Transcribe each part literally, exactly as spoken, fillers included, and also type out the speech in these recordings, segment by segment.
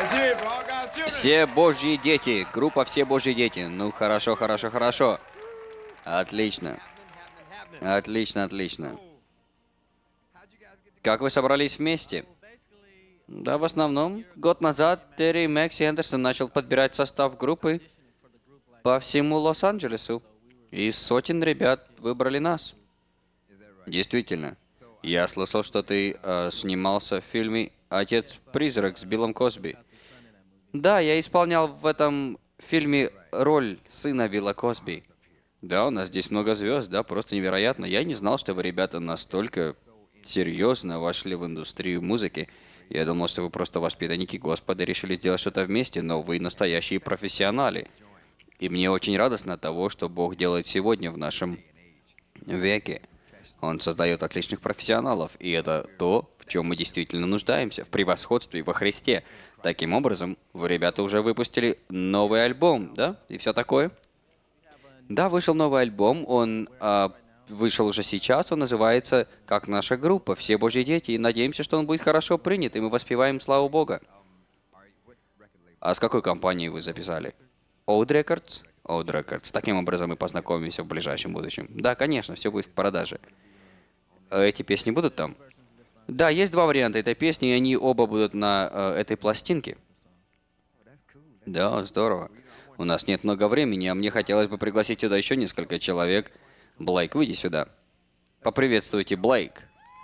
Все Божьи дети. Группа «Все Божьи дети». Ну, хорошо, хорошо, хорошо. Отлично. Отлично, отлично. Как вы собрались вместе? Да, в основном, год назад Терри Мэкси Эндерсон начал подбирать состав группы по всему Лос-Анджелесу. И сотен ребят выбрали нас. Действительно. Я слышал, что ты э, снимался в фильме «Отец-призрак» с Биллом Косби. Да, я исполнял в этом фильме роль сына Билла Косби. Да, у нас здесь много звезд, да, просто невероятно. Я не знал, что вы, ребята, настолько серьезно вошли в индустрию музыки. Я думал, что вы просто воспитанники Господа, решили сделать что-то вместе, но вы настоящие профессионалы. И мне очень радостно от того, что Бог делает сегодня в нашем веке. Он создает отличных профессионалов, и это то, в чем мы действительно нуждаемся, в превосходстве во Христе. Таким образом, вы, ребята, уже выпустили новый альбом, да? И все такое? Да, вышел новый альбом, он а, вышел уже сейчас, он называется «Как наша группа. Все Божьи дети», и надеемся, что он будет хорошо принят, и мы воспеваем славу Бога. А с какой компанией вы записали? Oud Records? Oud Records. Таким образом мы познакомимся в ближайшем будущем. Да, конечно, все будет в продаже. А эти песни будут там? Да, есть два варианта этой песни, и они оба будут на э, этой пластинке. Да, здорово. У нас нет много времени, а мне хотелось бы пригласить сюда еще несколько человек. Блейк, выйди сюда. Поприветствуйте, Блейк.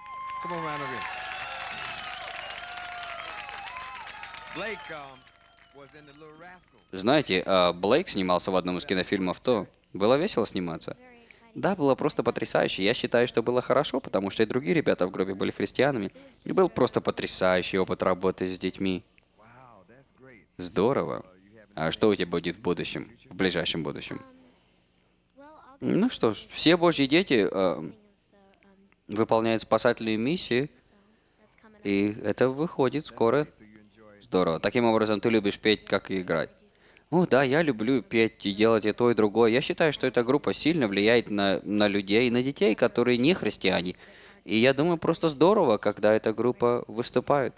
Знаете, а Блейк снимался в одном из кинофильмов «То». Было весело сниматься? Да, было просто потрясающе. Я считаю, что было хорошо, потому что и другие ребята в группе были христианами. И был просто потрясающий опыт работы с детьми. Здорово. А что у тебя будет в будущем, в ближайшем будущем? Ну что ж, все Божьи дети э, выполняют спасательную миссию, и это выходит скоро. Здорово. Таким образом, ты любишь петь, как и играть. О, да, я люблю петь и делать и то, и другое. Я считаю, что эта группа сильно влияет на, на людей, на детей, которые не христиане. И я думаю, просто здорово, когда эта группа выступает.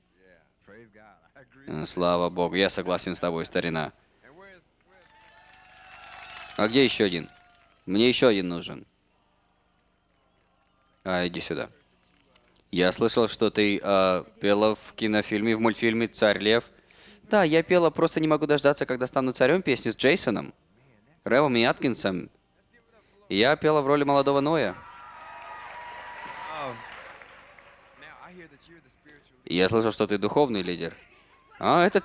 Э, Слава Богу, я согласен с тобой, старина. А где еще один? Мне еще один нужен. А, иди сюда. Я слышал, что ты а, пела в кинофильме, в мультфильме «Царь Лев». Да, я пела, просто не могу дождаться, когда стану царем, песню с Джейсоном, Рэвом и Аткинсом. И я пела в роли молодого Ноя. И я слышал, что ты духовный лидер. А, это